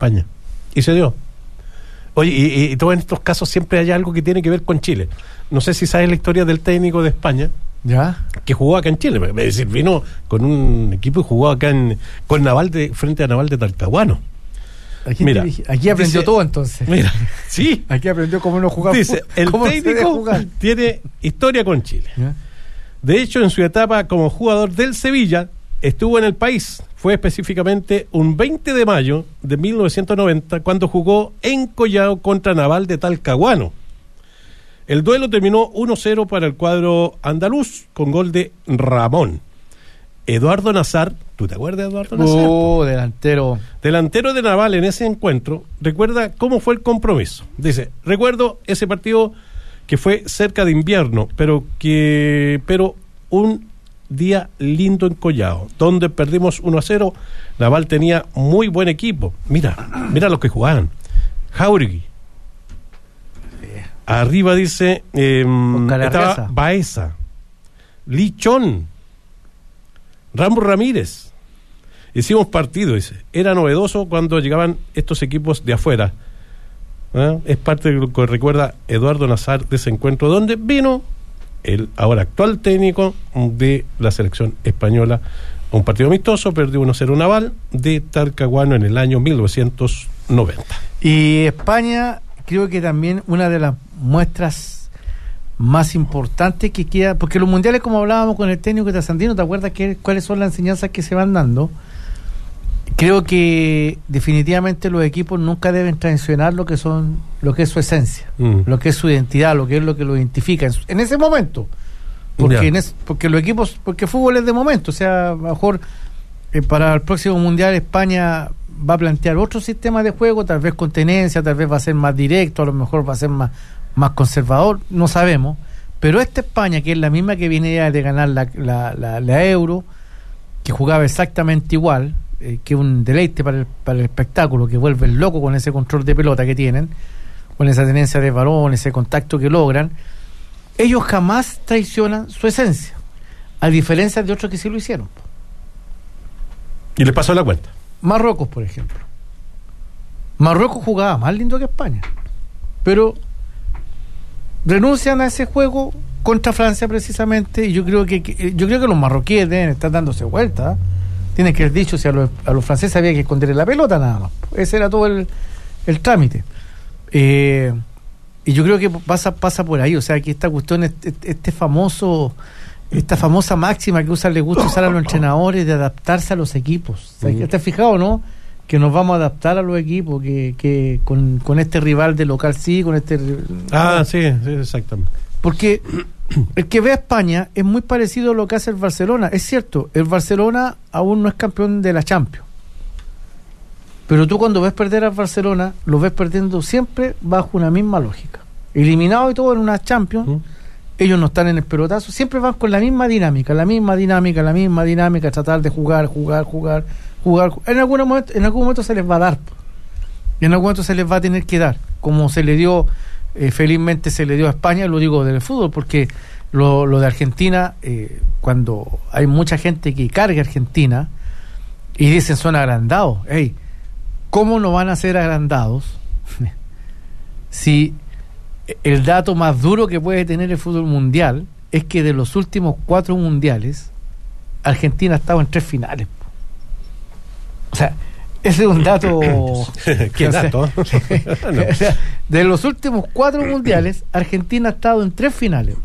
España. Y se dio. Oye, y todos en estos casos siempre hay algo que tiene que ver con Chile. No sé si sabes la historia del técnico de España, ¿ya? Que jugó acá en Chile. Es decir, vino con un equipo y jugó acá con Naval frente a Naval de Talcahuano. Aquí aprendió todo entonces. Mira, sí. Aquí aprendió cómo no jugar. Dice, el técnico tiene historia con Chile. ¿Ya? De hecho, en su etapa como jugador del Sevilla, estuvo en el país. Fue específicamente un 20 de mayo de 1990 cuando jugó en Collao contra Naval de Talcahuano. El duelo terminó 1-0 para el cuadro andaluz con gol de Ramón. Eduardo Nazar, ¿tú te acuerdas de Eduardo Nazar? Delantero. Delantero de Naval en ese encuentro, recuerda cómo fue el compromiso. Dice, recuerdo ese partido que fue cerca de invierno, pero un día lindo en Collao, donde perdimos 1-0. Naval tenía muy buen equipo. Mira los que jugaban. Jauregui. Arriba dice estaba Baeza, Lichón, Rambo Ramírez. Hicimos partido, dice. Era novedoso cuando llegaban estos equipos de afuera. Es parte de lo que recuerda Eduardo Nazar de ese encuentro, donde vino el ahora actual técnico de la selección española. Un partido amistoso, perdió 1-0 Naval de Talcahuano en el año 1990. Y España, creo que también una de las muestras más importantes que queda, porque los mundiales, como hablábamos con el técnico de Trasandino, ¿te acuerdas cuáles son las enseñanzas que se van dando? Creo que definitivamente los equipos nunca deben traicionar lo que es su esencia, lo que es su identidad, lo que lo identifica en ese momento, porque porque los equipos, porque fútbol es de momento, o sea, a lo mejor para el próximo mundial España va a plantear otro sistema de juego, tal vez con tenencia, tal vez va a ser más directo, a lo mejor va a ser más conservador, no sabemos, pero esta España, que es la misma que viene ya de ganar la Euro, que jugaba exactamente igual, que un deleite para el espectáculo, que vuelve loco con ese control de pelota que tienen, con esa tenencia de varón, ese contacto que logran, ellos jamás traicionan su esencia, a diferencia de otros que sí lo hicieron. Y les pasó la cuenta. Marruecos, por ejemplo. Marruecos jugaba más lindo que España, pero renuncian a ese juego contra Francia precisamente, y yo creo que los marroquíes deben estar dándose vuelta. Tienen que haber dicho si a los franceses había que esconderle la pelota nada más. Ese era todo el trámite. Y yo creo que pasa por ahí. O sea, que esta cuestión, esta famosa máxima que le gusta usar a los entrenadores de adaptarse a los equipos. O sea, ¿te has fijado, no? Que nos vamos a adaptar a los equipos, que con este rival de local sí, con este... sí, exactamente. Porque el que ve a España es muy parecido a lo que hace el Barcelona. Es cierto, el Barcelona aún no es campeón de la Champions, pero tú cuando ves perder al Barcelona lo ves perdiendo siempre bajo una misma lógica, eliminado y todo en una Champions. Ellos no están en el pelotazo, siempre van con la misma dinámica, tratar de jugar. En algún momento se les va a dar, en algún momento se les va a tener que dar, como se le dio, felizmente se le dio a España, lo digo del fútbol, porque lo de Argentina, cuando hay mucha gente que carga a Argentina y dicen son agrandados, ¿cómo no van a ser agrandados si el dato más duro que puede tener el fútbol mundial es que de los últimos 4 mundiales Argentina ha estado en 3 finales? O sea, ese es un dato. ¿Qué dato? No. O sea, de los últimos 4 mundiales Argentina ha estado en 3 finales.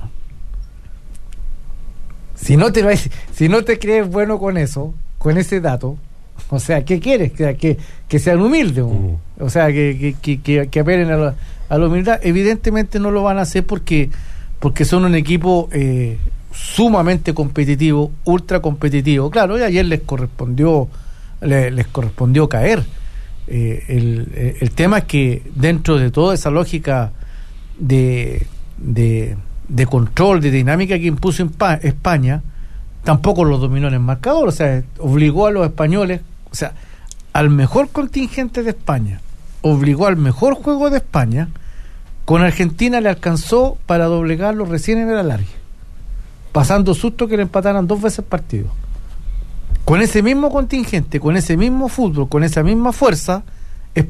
Si no te crees bueno con eso, con ese dato, o sea, ¿qué quieres? Que sean humildes, o sea, que apelen a la humildad. Evidentemente no lo van a hacer porque son un equipo sumamente competitivo, ultra competitivo. Claro, y ayer les correspondió caer. El tema es que dentro de toda esa lógica de control, de dinámica que impuso España, tampoco los dominó en el marcador. O sea, obligó a los españoles, o sea, al mejor contingente de España, obligó al mejor juego de España. Con Argentina le alcanzó para doblegarlo recién en el alargue, pasando susto que le empataran 2 veces el partido. Con ese mismo contingente, con ese mismo fútbol, con esa misma fuerza,